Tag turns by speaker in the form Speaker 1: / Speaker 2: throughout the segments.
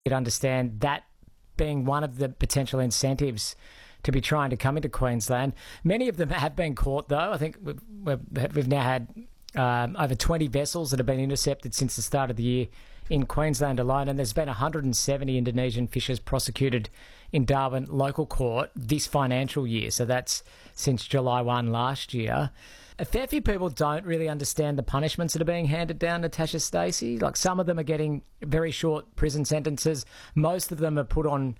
Speaker 1: You'd understand that being one of the potential incentives to be trying to come into Queensland. Many of them have been caught, though. I think we've now had over 20 vessels that have been intercepted since the start of the year in Queensland alone, and there's been 170 Indonesian fishers prosecuted in Darwin local court this financial year, so that's since July 1 last year. A fair few people don't really understand the punishments that are being handed down, Natasha Stacey. Like, some of them are getting very short prison sentences. Most of them are put on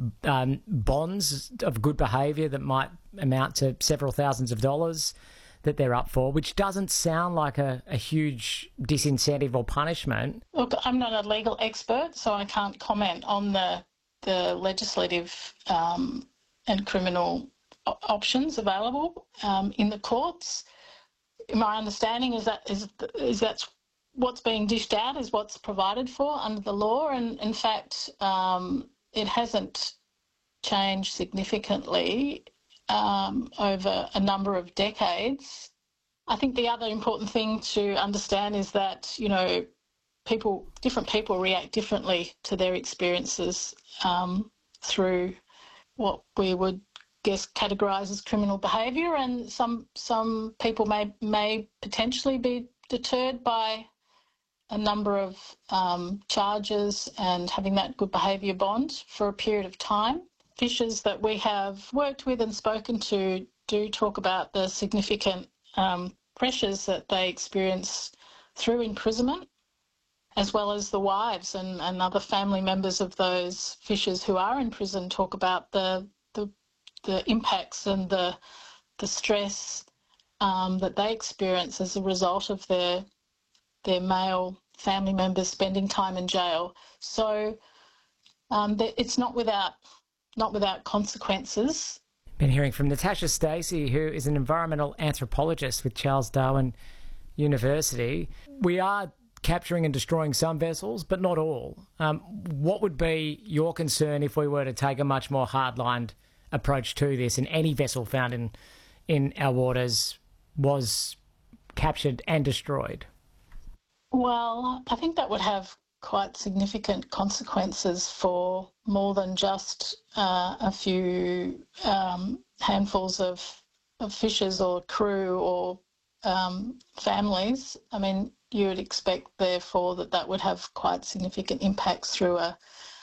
Speaker 1: bonds of good behaviour that might amount to several thousands of dollars that they're up for, which doesn't sound like a huge disincentive or punishment.
Speaker 2: Look, I'm not a legal expert, so I can't comment on the legislative and criminal options available in the courts. My understanding is that's what's being dished out, is what's provided for under the law, and in fact it hasn't changed significantly over a number of decades. I think the other important thing to understand is that, you know, different people react differently to their experiences through what we would categorise as criminal behaviour, and some people may potentially be deterred by a number of charges and having that good behaviour bond for a period of time. Fishers that we have worked with and spoken to do talk about the significant pressures that they experience through imprisonment, as well as the wives and other family members of those fishers who are in prison talk about the impacts and the stress that they experience as a result of their male family members spending time in jail. So it's not without consequences.
Speaker 1: Been hearing from Natasha Stacey, who is an environmental anthropologist with Charles Darwin University. We are capturing and destroying some vessels, but not all. What would be your concern if we were to take a much more hard-lined approach to this and any vessel found in our waters was captured and destroyed?
Speaker 2: Well, I think that would have quite significant consequences for more than just a few handfuls of fishers or crew or families. I mean, you would expect, therefore, that would have quite significant impacts through a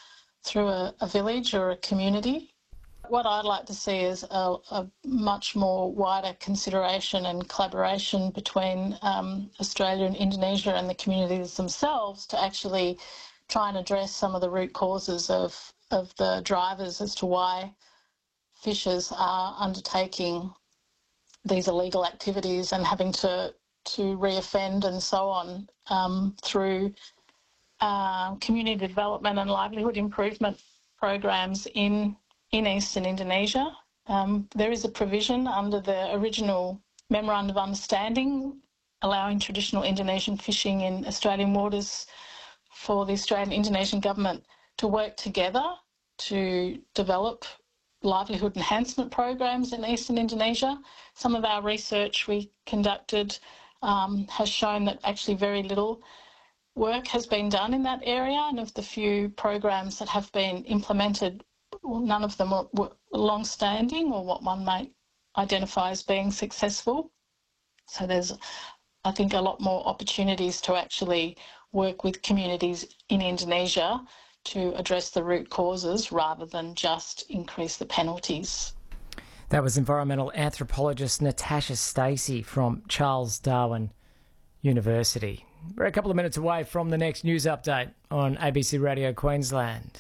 Speaker 2: village or a community. What I'd like to see is a much more wider consideration and collaboration between Australia and Indonesia and the communities themselves to actually try and address some of the root causes of the drivers as to why fishers are undertaking these illegal activities and having to reoffend and so on through community development and livelihood improvement programs in eastern Indonesia. There is a provision under the original Memorandum of Understanding allowing traditional Indonesian fishing in Australian waters for the Australian Indonesian government to work together to develop livelihood enhancement programs in eastern Indonesia. Some of our research we conducted has shown that actually very little work has been done in that area, and of the few programs that have been implemented, none of them were long-standing or what one might identify as being successful. So there's, I think, a lot more opportunities to actually work with communities in Indonesia to address the root causes rather than just increase the penalties.
Speaker 1: That was environmental anthropologist Natasha Stacey from Charles Darwin University. We're a couple of minutes away from the next news update on ABC Radio Queensland.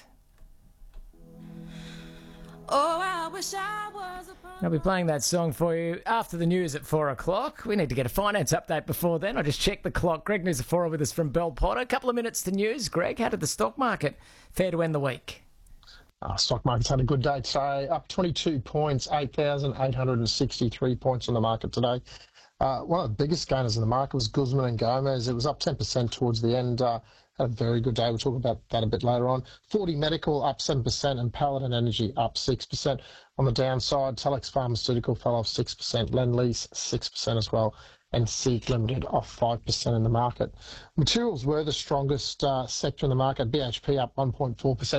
Speaker 1: Oh, I wish I was I'll be playing that song for you after the news at 4 o'clock. We need to get a finance update before then. I just checked the clock. Greg Nuzafora with us from Bell Potter. A couple of minutes to news. Greg, how did the stock market fare to end the week?
Speaker 3: Stock market's had a good day today, up 22 points, 8,863 points on the market today. One of the biggest gainers in the market was Guzman and Gomez. It was up 10% towards the end. Had a very good day. We'll talk about that a bit later on. 40 Medical up 7% and Paladin Energy up 6%. On the downside, Telex Pharmaceutical fell off 6%, Lendlease 6% as well. and SEEK Limited off 5% in the market. Materials were the strongest sector in the market. BHP up 1.4%.